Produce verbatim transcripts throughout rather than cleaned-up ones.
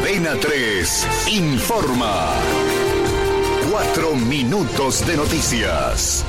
Cadena tres informa. Cuatro minutos de noticias.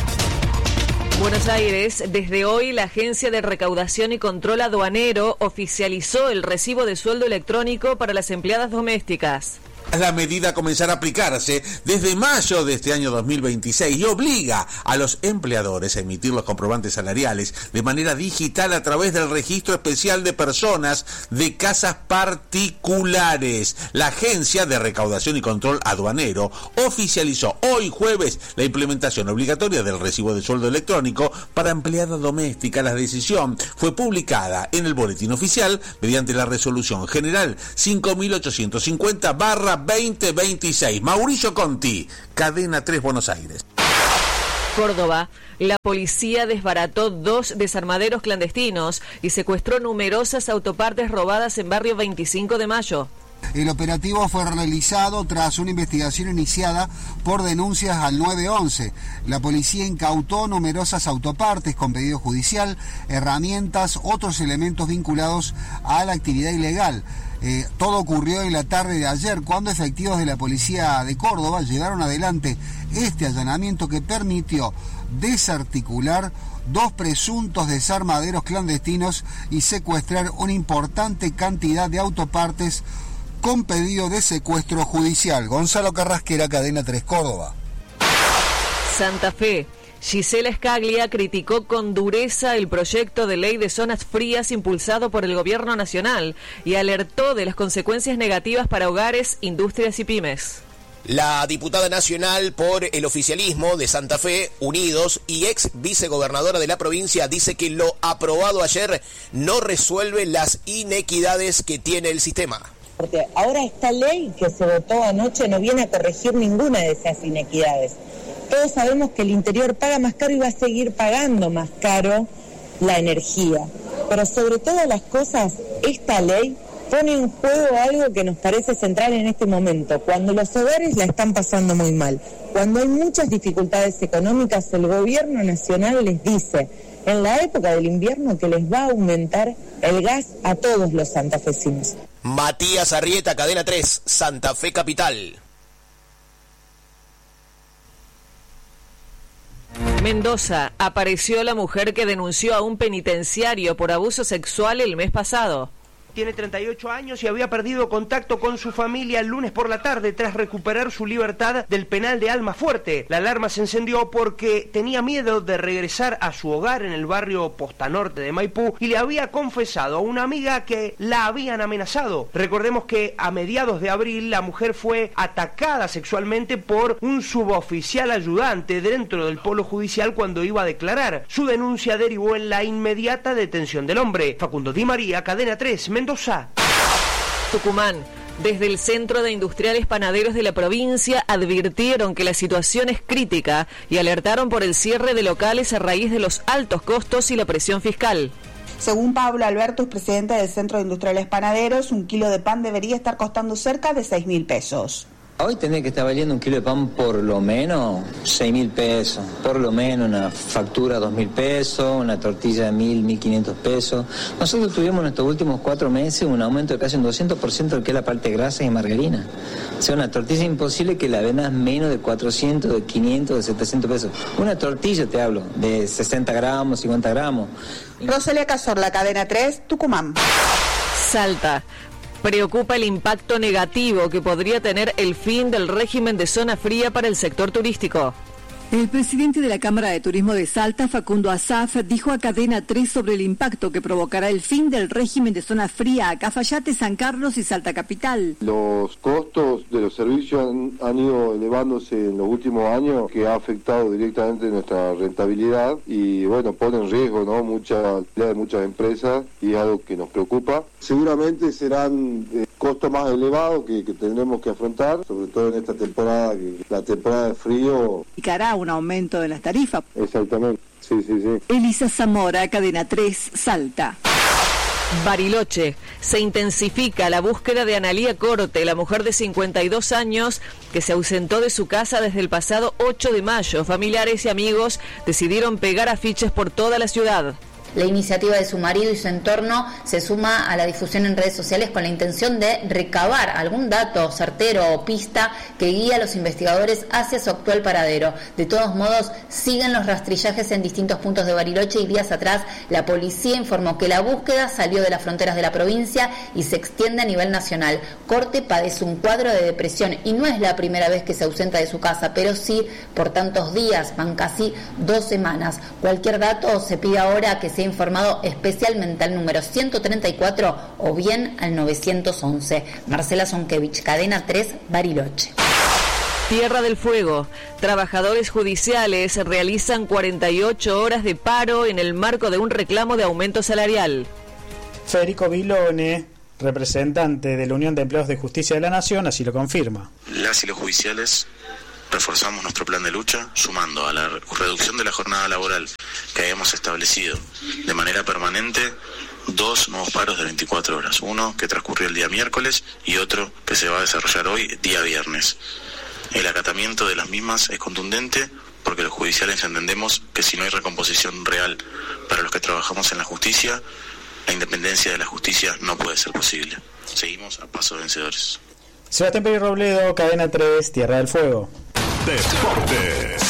Buenos Aires, desde hoy la Agencia de Recaudación y Control Aduanero oficializó el recibo de sueldo electrónico para las empleadas domésticas. La medida comenzará a aplicarse desde mayo de este año dos mil veintiséis y obliga a los empleadores a emitir los comprobantes salariales de manera digital a través del Registro Especial de Personas de Casas Particulares. La Agencia de Recaudación y Control Aduanero oficializó hoy jueves la implementación obligatoria del recibo de sueldo electrónico para empleadas domésticas. La decisión fue publicada en el Boletín Oficial mediante la Resolución General cinco mil ochocientos cincuenta barra veinte veintiséis. Mauricio Conti, Cadena tres, Buenos Aires. Córdoba, la policía desbarató dos desarmaderos clandestinos y secuestró numerosas autopartes robadas en barrio veinticinco de mayo. El operativo fue realizado tras una investigación iniciada por denuncias al nueve once. La policía incautó numerosas autopartes con pedido judicial, herramientas, otros elementos vinculados a la actividad ilegal. Eh, todo ocurrió en la tarde de ayer, cuando efectivos de la policía de Córdoba llevaron adelante este allanamiento que permitió desarticular dos presuntos desarmaderos clandestinos y secuestrar una importante cantidad de autopartes con pedido de secuestro judicial. Gonzalo Carrasquera, Cadena tres, Córdoba. Santa Fe. Gisela Scaglia criticó con dureza el proyecto de ley de zonas frías impulsado por el gobierno nacional y alertó de las consecuencias negativas para hogares, industrias y pymes. La diputada nacional por el oficialismo de Santa Fe, Unidos, y ex vicegobernadora de la provincia, dice que lo aprobado ayer no resuelve las inequidades que tiene el sistema. Porque ahora esta ley que se votó anoche no viene a corregir ninguna de esas inequidades. Todos sabemos que el interior paga más caro y va a seguir pagando más caro la energía. Pero sobre todas las cosas, esta ley pone en juego algo que nos parece central en este momento. Cuando los hogares la están pasando muy mal, cuando hay muchas dificultades económicas, el gobierno nacional les dice en la época del invierno que les va a aumentar el gas a todos los santafesinos. Matías Arrieta, Cadena tres, Santa Fe Capital. Mendoza, apareció la mujer que denunció a un penitenciario por abuso sexual el mes pasado. Tiene treinta y ocho años y había perdido contacto con su familia el lunes por la tarde tras recuperar su libertad del penal de Almafuerte. La alarma se encendió porque tenía miedo de regresar a su hogar en el barrio Posta Norte de Maipú y le había confesado a una amiga que la habían amenazado. Recordemos que a mediados de abril la mujer fue atacada sexualmente por un suboficial ayudante dentro del polo judicial cuando iba a declarar. Su denuncia derivó en la inmediata detención del hombre. Facundo Di María, Cadena tres, Mendoza. Tucumán. Desde el Centro de Industriales Panaderos de la provincia advirtieron que la situación es crítica y alertaron por el cierre de locales a raíz de los altos costos y la presión fiscal. Según Pablo Alberto, presidente del Centro de Industriales Panaderos, un kilo de pan debería estar costando cerca de seis mil pesos. Hoy tendría que estar valiendo un kilo de pan por lo menos seis mil pesos, por lo menos una factura dos mil pesos, una tortilla de mil, mil quinientos pesos. Nosotros tuvimos en estos últimos cuatro meses un aumento de casi un doscientos por ciento de lo que es la parte de grasa y margarina. O sea, una tortilla imposible que la vendas menos de cuatrocientos, de quinientos, de setecientos pesos. Una tortilla, te hablo, de sesenta gramos, cincuenta gramos. Roselia Cazorla, Cadena tres, Tucumán. Salta. Preocupa el impacto negativo que podría tener el fin del régimen de zona fría para el sector turístico. El presidente de la Cámara de Turismo de Salta, Facundo Asaf, dijo a Cadena tres sobre el impacto que provocará el fin del régimen de zona fría a Cafayate, San Carlos y Salta Capital. Los costos de los servicios han, han ido elevándose en los últimos años, que ha afectado directamente nuestra rentabilidad y bueno, pone en riesgo, ¿no?, mucha actividad de muchas empresas y es algo que nos preocupa. Seguramente serán eh, costos más elevados que, que tendremos que afrontar, sobre todo en esta temporada, que la temporada de frío. ¿Indicará un aumento de las tarifas? Exactamente, sí, sí, sí. Elisa Zamora, Cadena tres, Salta. Bariloche. Se intensifica la búsqueda de Analía Corte, la mujer de cincuenta y dos años que se ausentó de su casa desde el pasado ocho de mayo. Familiares y amigos decidieron pegar afiches por toda la ciudad. La iniciativa de su marido y su entorno se suma a la difusión en redes sociales con la intención de recabar algún dato certero o pista que guíe a los investigadores hacia su actual paradero. De todos modos, siguen los rastrillajes en distintos puntos de Bariloche y días atrás la policía informó que la búsqueda salió de las fronteras de la provincia y se extiende a nivel nacional. Corte padece un cuadro de depresión y no es la primera vez que se ausenta de su casa, pero sí por tantos días, van casi dos semanas. Cualquier dato se pide ahora que sea informado especialmente al número ciento treinta y cuatro o bien al novecientos once. Marcela Zonkevich, Cadena tres, Bariloche. Tierra del Fuego. Trabajadores judiciales realizan cuarenta y ocho horas de paro en el marco de un reclamo de aumento salarial. Federico Vilone, representante de la Unión de Empleados de Justicia de la Nación, así lo confirma. Las y los judiciales reforzamos nuestro plan de lucha sumando a la reducción de la jornada laboral que habíamos establecido de manera permanente dos nuevos paros de veinticuatro horas, uno que transcurrió el día miércoles y otro que se va a desarrollar hoy, día viernes. El acatamiento de las mismas es contundente porque los judiciales entendemos que si no hay recomposición real para los que trabajamos en la justicia, la independencia de la justicia no puede ser posible. Seguimos a paso de vencedores. Sebastián Pérez Robledo, Cadena tres, Tierra del Fuego. Deportes.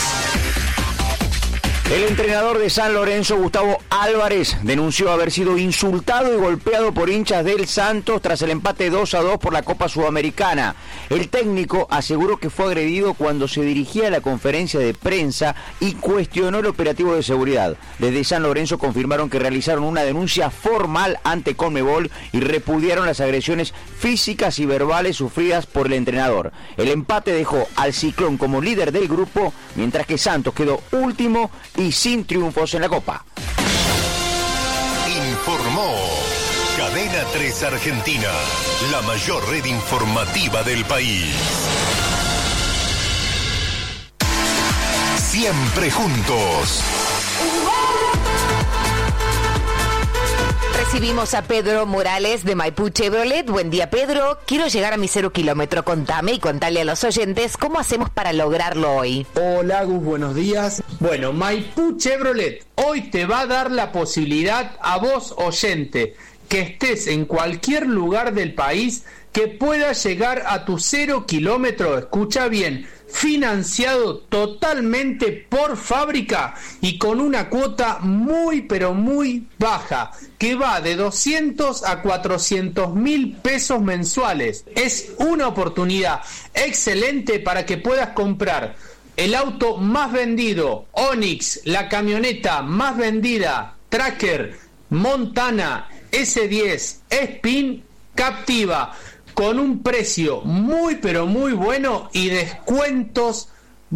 El entrenador de San Lorenzo, Gustavo Álvarez, denunció haber sido insultado y golpeado por hinchas del Santos tras el empate dos a dos por la Copa Sudamericana. El técnico aseguró que fue agredido cuando se dirigía a la conferencia de prensa y cuestionó el operativo de seguridad. Desde San Lorenzo confirmaron que realizaron una denuncia formal ante Conmebol y repudiaron las agresiones físicas y verbales sufridas por el entrenador. El empate dejó al Ciclón como líder del grupo, mientras que Santos quedó último y sin triunfos en la Copa. Informó Cadena tres Argentina, la mayor red informativa del país. Siempre juntos. Recibimos a Pedro Morales de Maipú Chevrolet. Buen día, Pedro. Quiero llegar a mi cero kilómetro. Contame y contale a los oyentes cómo hacemos para lograrlo hoy. Hola, Gus, buenos días. Bueno, Maipú Chevrolet hoy te va a dar la posibilidad a vos, oyente, que estés en cualquier lugar del país, que puedas llegar a tu cero kilómetro, escucha bien, financiado totalmente por fábrica y con una cuota muy pero muy baja, que va de doscientos a cuatrocientos mil pesos mensuales. Es una oportunidad excelente para que puedas comprar el auto más vendido, Onix, la camioneta más vendida, Tracker, Montana, ese diez, Spin, Captiva, con un precio muy pero muy bueno y descuentos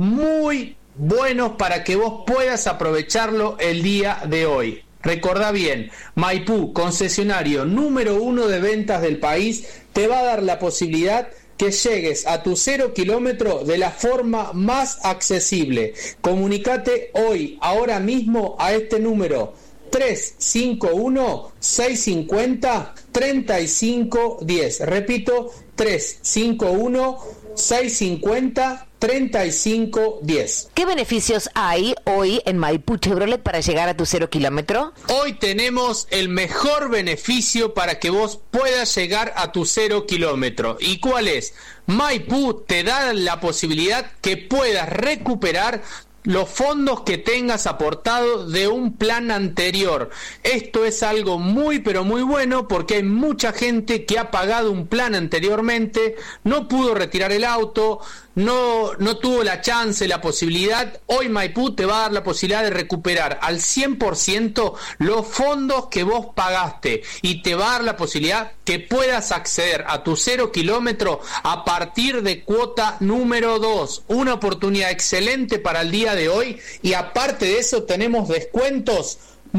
muy buenos para que vos puedas aprovecharlo el día de hoy. Recordá bien, Maipú, concesionario número uno de ventas del país, te va a dar la posibilidad que llegues a tu cero kilómetro de la forma más accesible. Comunicate hoy, ahora mismo, a este número tres cinco uno, seis cinco cero, tres cinco uno cero. Repito, tres cinco uno, seis cinco cero, tres cinco uno cero. ¿Qué beneficios hay hoy en Maipú Chevrolet para llegar a tu cero kilómetro? Hoy tenemos el mejor beneficio para que vos puedas llegar a tu cero kilómetro. ¿Y cuál es? Maipú te da la posibilidad que puedas recuperar los fondos que tengas aportado de un plan anterior. Esto es algo muy pero muy bueno porque hay mucha gente que ha pagado un plan anteriormente, no pudo retirar el auto, no, no tuvo la chance, la posibilidad. Hoy Maipú te va a dar la posibilidad de recuperar al cien por ciento los fondos que vos pagaste y te va a dar la posibilidad que puedas acceder a tu cero kilómetro a partir de cuota número dos. Una oportunidad excelente para el día de hoy y aparte de eso tenemos descuentos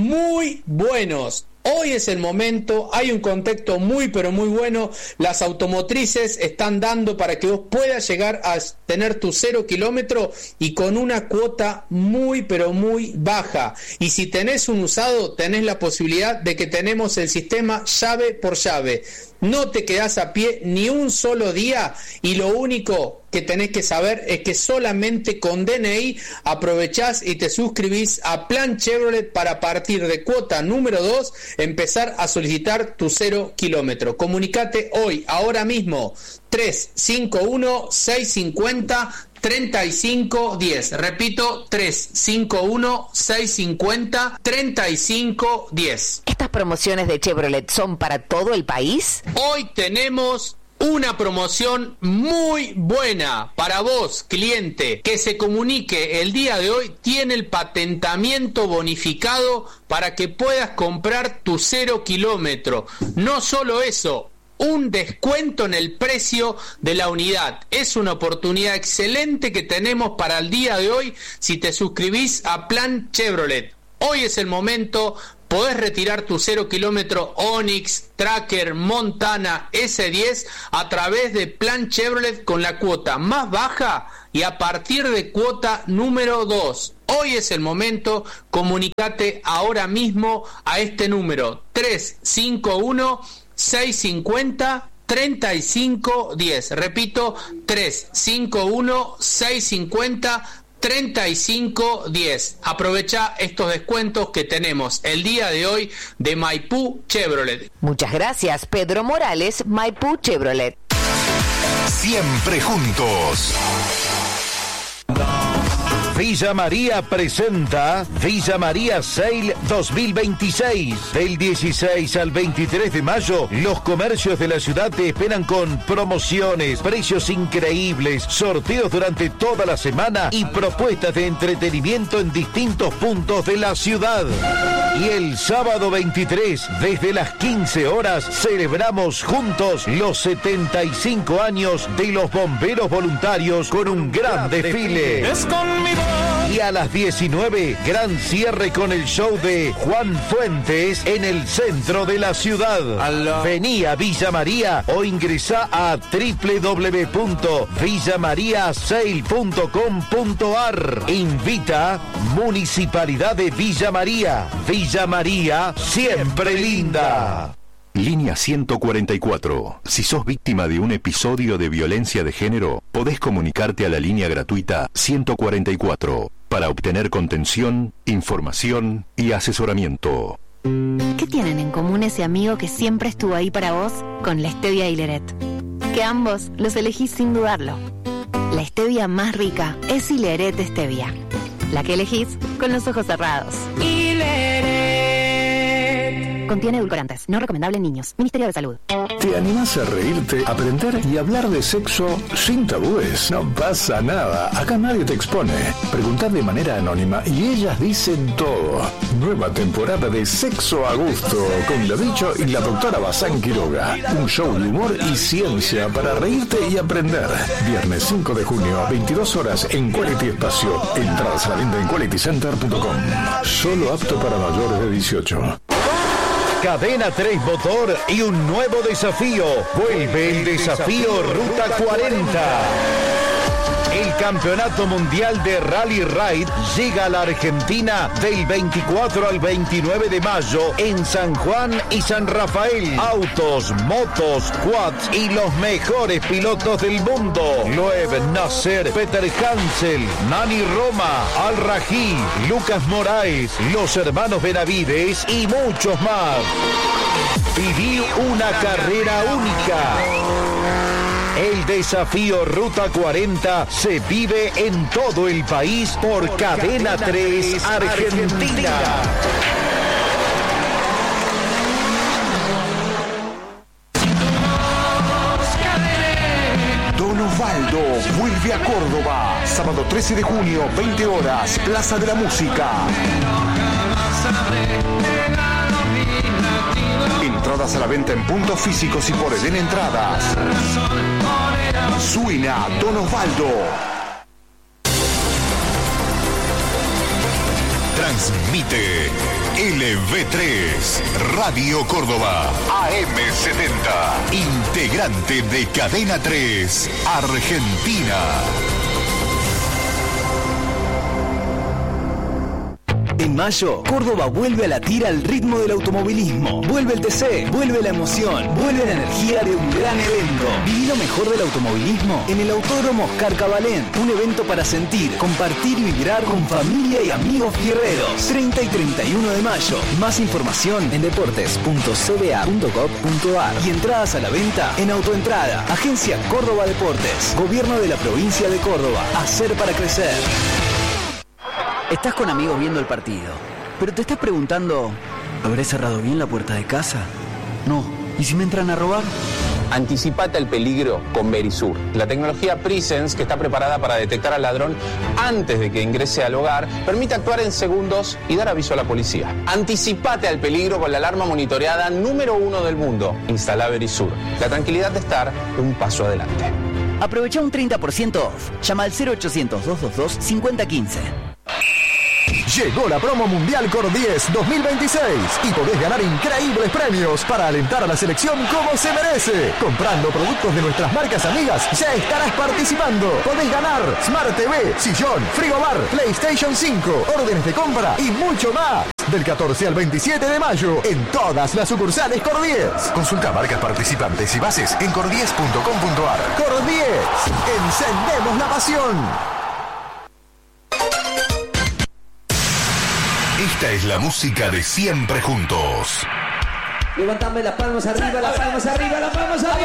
muy buenos. Hoy es el momento, hay un contexto muy pero muy bueno, las automotrices están dando para que vos puedas llegar a tener tu cero kilómetro y con una cuota muy pero muy baja. Y si tenés un usado, tenés la posibilidad de que tenemos el sistema llave por llave. No te quedás a pie ni un solo día y lo único que tenés que saber es que solamente con D N I aprovechás y te suscribís a Plan Chevrolet para a partir de cuota número dos empezar a solicitar tu cero kilómetro. Comunicate hoy, ahora mismo, tres cinco uno, seis cinco cero, tres cinco uno cero. Repito, tres cinco uno, seis cinco cero, tres cinco uno cero. ¿Estas promociones de Chevrolet son para todo el país? Hoy tenemos una promoción muy buena para vos, cliente, que se comunique el día de hoy. Tiene el patentamiento bonificado para que puedas comprar tu cero kilómetro. No solo eso, un descuento en el precio de la unidad. Es una oportunidad excelente que tenemos para el día de hoy si te suscribís a Plan Chevrolet. Hoy es el momento. Podés retirar tu cero kilómetro Onix, Tracker, Montana, ese diez a través de Plan Chevrolet con la cuota más baja y a partir de cuota número dos. Hoy es el momento, comunicate ahora mismo a este número tres cinco uno, seis cinco cero, tres cinco uno cero. Repito, tres cinco uno, seis cinco cero, tres cinco uno cero. Aprovecha estos descuentos que tenemos el día de hoy de Maipú Chevrolet. Muchas gracias, Pedro Morales, Maipú Chevrolet. Siempre juntos. Villa María presenta Villa María Sale dos mil veintiséis. Del dieciséis al veintitrés de mayo, los comercios de la ciudad te esperan con promociones, precios increíbles, sorteos durante toda la semana y propuestas de entretenimiento en distintos puntos de la ciudad. Y el sábado veintitrés, desde las quince horas, celebramos juntos los setenta y cinco años de los bomberos voluntarios con un gran desfile. Es conmigo. Y a las diecinueve, gran cierre con el show de Juan Fuentes en el centro de la ciudad. Aló. Vení a Villa María o ingresá a doble u doble u doble u punto villa maría sale punto com punto a r. Invita Municipalidad de Villa María. Villa María, siempre linda. Línea ciento cuarenta y cuatro. Si sos víctima de un episodio de violencia de género, podés comunicarte a la línea gratuita ciento cuarenta y cuatro para obtener contención, información y asesoramiento. ¿Qué tienen en común ese amigo que siempre estuvo ahí para vos con la Stevia y Ileret? Que ambos los elegís sin dudarlo. La Stevia más rica es Ileret Stevia, la que elegís con los ojos cerrados. Ileret. Contiene edulcorantes, no recomendable en niños. Ministerio de Salud. ¿Te animás a reírte, aprender y hablar de sexo sin tabúes? No pasa nada, acá nadie te expone. Preguntad de manera anónima y ellas dicen todo. Nueva temporada de Sexo a Gusto con la Bicho y la doctora Bazán Quiroga. Un show de humor y ciencia para reírte y aprender. Viernes cinco de junio, veintidós horas en Quality Espacio. Entradas a la venta en quality center punto com. Solo apto para mayores de dieciocho. Cadena tres Motor y un nuevo desafío. Vuelve el desafío Ruta cuarenta. El Campeonato Mundial de Rally Ride llega a la Argentina del veinticuatro al veintinueve de mayo en San Juan y San Rafael. Autos, motos, quads y los mejores pilotos del mundo. Loeb Nasser, Peter Hansel, Nani Roma, Al Rají, Lucas Moraes, los hermanos Benavides y muchos más. Viví una carrera única. El desafío Ruta cuarenta se vive en todo el país por, por Cadena tres Argentina. Argentina. Don Osvaldo vuelve a Córdoba. Sábado trece de junio, veinte horas, Plaza de la Música. Entradas a la venta en puntos físicos y por Eden Entradas. Suena Don Osvaldo. Transmite L V tres, Radio Córdoba, A M setenta, integrante de Cadena tres, Argentina. En mayo, Córdoba vuelve a latir al ritmo del automovilismo. Vuelve el T C, vuelve la emoción, vuelve la energía de un gran evento. Viví lo mejor del automovilismo en el Autódromo Oscar Cabalén. Un evento para sentir, compartir y vibrar con familia y amigos fierreros. treinta y treinta y uno de mayo. Más información en deportes punto c b a punto gov punto a r y entradas a la venta en Autoentrada. Agencia Córdoba Deportes. Gobierno de la provincia de Córdoba. Hacer para crecer. Estás con amigos viendo el partido, pero te estás preguntando, ¿habré cerrado bien la puerta de casa? No. ¿Y si me entran a robar? Anticipate al peligro con Verisur, la tecnología Presence que está preparada para detectar al ladrón antes de que ingrese al hogar, permite actuar en segundos y dar aviso a la policía. Anticipate al peligro con la alarma monitoreada número uno del mundo. Instala Verisur, la tranquilidad de estar un paso adelante. Aprovecha un treinta por ciento off. Llama al cero ochocientos, doscientos veintidós, cincuenta quince. Llegó la promo mundial Cor diez dos mil veintiséis y podés ganar increíbles premios para alentar a la selección como se merece. Comprando productos de nuestras marcas amigas ya estarás participando. Podés ganar Smart T V, sillón, frigobar, PlayStation cinco, órdenes de compra y mucho más. Del catorce al veintisiete de mayo en todas las sucursales Cor diez. Consulta marcas participantes y bases en cor diez punto com punto a r. Cor diez, encendemos la pasión. Esta es la música de Siempre Juntos. Levantame las palmas arriba, las palmas arriba, las palmas arriba.